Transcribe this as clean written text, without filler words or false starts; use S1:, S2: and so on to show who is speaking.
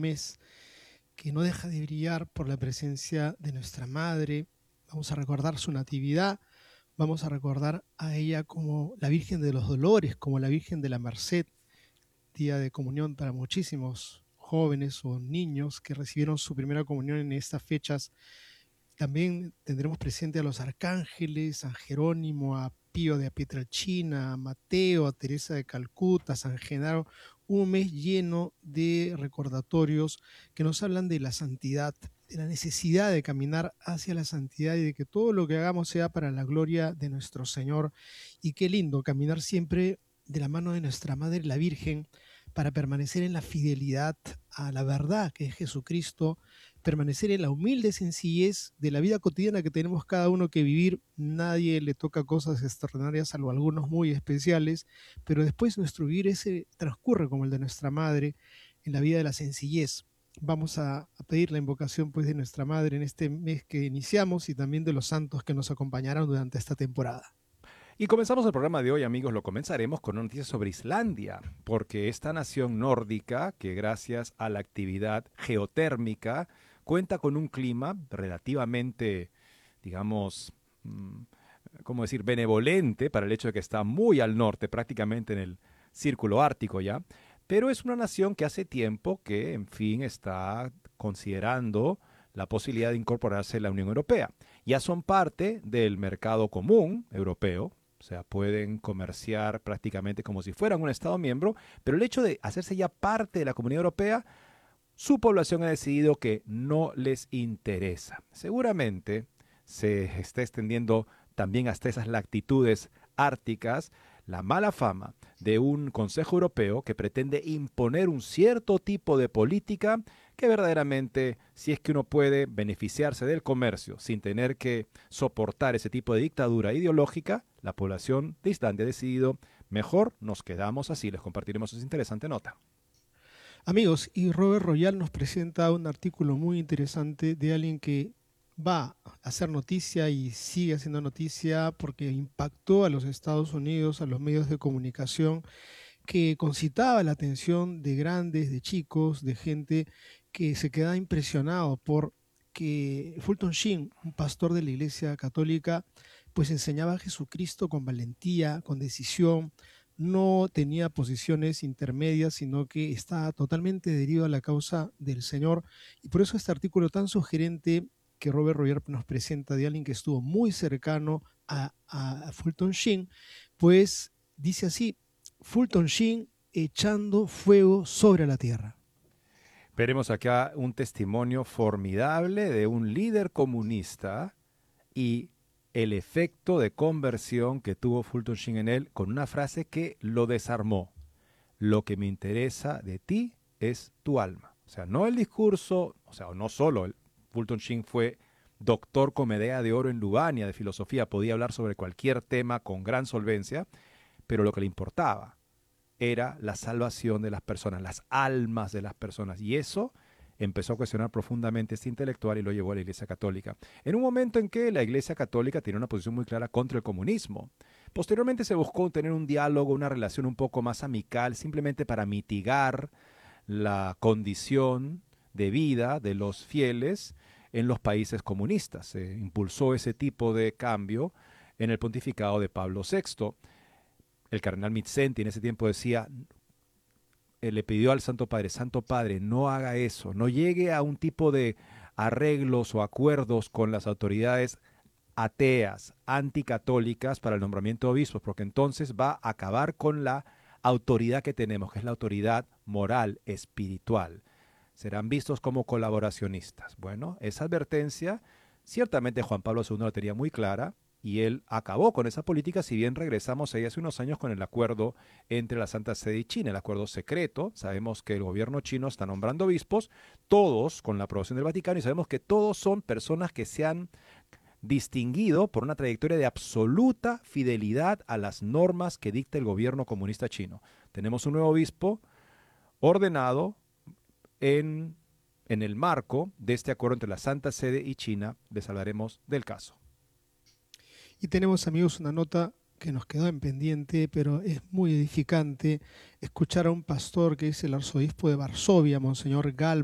S1: mes que no deja de brillar por la presencia de nuestra Madre. Vamos a recordar su natividad, vamos a recordar a ella como la Virgen de los Dolores, como la Virgen de la Merced, día de comunión para muchísimos jóvenes o niños que recibieron su primera comunión en estas fechas. También tendremos presente a los arcángeles, a Jerónimo, a Pío de Pietrelcina, a Mateo, a Teresa de Calcuta, a San Genaro. Un mes lleno de recordatorios que nos hablan de la santidad, de la necesidad de caminar hacia la santidad y de que todo lo que hagamos sea para la gloria de nuestro Señor. Y qué lindo caminar siempre de la mano de nuestra Madre la Virgen para permanecer en la fidelidad a la verdad que es Jesucristo, permanecer en la humilde sencillez de la vida cotidiana que tenemos cada uno que vivir. Nadie le toca cosas extraordinarias, salvo algunos muy especiales, pero después nuestro vivir ese transcurre como el de nuestra Madre, en la vida de la sencillez. Vamos a pedir la invocación pues de nuestra Madre en este mes que iniciamos y también de los santos que nos acompañarán durante esta temporada.
S2: Y comenzamos el programa de hoy, amigos, lo comenzaremos con una noticia sobre Islandia, porque esta nación nórdica, que gracias a la actividad geotérmica, cuenta con un clima relativamente, digamos, ¿cómo decir?, benevolente para el hecho de que está muy al norte, prácticamente en el círculo ártico ya, pero es una nación que hace tiempo que, en fin, está considerando la posibilidad de incorporarse a la Unión Europea. Ya son parte del mercado común europeo, o sea, pueden comerciar prácticamente como si fueran un Estado miembro, pero el hecho de hacerse ya parte de la Comunidad Europea, su población ha decidido que no les interesa. Seguramente se está extendiendo también hasta esas latitudes árticas la mala fama de un Consejo Europeo que pretende imponer un cierto tipo de política que verdaderamente, si es que uno puede beneficiarse del comercio sin tener que soportar ese tipo de dictadura ideológica, la población de Islandia ha decidido, mejor nos quedamos así. Les compartiremos esa interesante nota.
S1: Amigos, y Robert Royal nos presenta un artículo muy interesante de alguien que va a hacer noticia y sigue haciendo noticia porque impactó a los Estados Unidos, a los medios de comunicación, que concitaba la atención de grandes, de chicos, de gente que se quedaba impresionado por que Fulton Sheen, un pastor de la Iglesia Católica, pues enseñaba a Jesucristo con valentía, con decisión, no tenía posiciones intermedias, sino que estaba totalmente adherido a la causa del Señor. Y por eso este artículo tan sugerente que Robert Royer nos presenta de alguien que estuvo muy cercano a Fulton Sheen, pues dice así: Fulton Sheen echando fuego sobre la tierra.
S2: Veremos acá un testimonio formidable de un líder comunista y el efecto de conversión que tuvo Fulton Sheen en él con una frase que lo desarmó. Lo que me interesa de ti es tu alma. O sea, no el discurso, o sea, no solo Fulton Sheen fue doctor con medalla de oro en Lubania de filosofía, podía hablar sobre cualquier tema con gran solvencia, pero lo que le importaba era la salvación de las personas, las almas de las personas. Y eso empezó a cuestionar profundamente este intelectual y lo llevó a la Iglesia Católica. En un momento en que la Iglesia Católica tiene una posición muy clara contra el comunismo. Posteriormente se buscó tener un diálogo, una relación un poco más amical, simplemente para mitigar la condición de vida de los fieles en los países comunistas. Se impulsó ese tipo de cambio en el pontificado de Pablo VI. El cardenal Mizzenti en ese tiempo decía, le pidió al Santo Padre, no haga eso, no llegue a un tipo de arreglos o acuerdos con las autoridades ateas, anticatólicas para el nombramiento de obispos, porque entonces va a acabar con la autoridad que tenemos, que es la autoridad moral, espiritual. Serán vistos como colaboracionistas. Bueno, esa advertencia, ciertamente Juan Pablo II la tenía muy clara, y él acabó con esa política, si bien regresamos ahí hace unos años con el acuerdo entre la Santa Sede y China, el acuerdo secreto. Sabemos que el gobierno chino está nombrando obispos, todos con la aprobación del Vaticano, y sabemos que todos son personas que se han distinguido por una trayectoria de absoluta fidelidad a las normas que dicta el gobierno comunista chino. Tenemos un nuevo obispo ordenado en el marco de este acuerdo entre la Santa Sede y China. Les hablaremos del caso.
S1: Y tenemos, amigos, una nota que nos quedó en pendiente, pero es muy edificante escuchar a un pastor que es el arzobispo de Varsovia, Monseñor Gal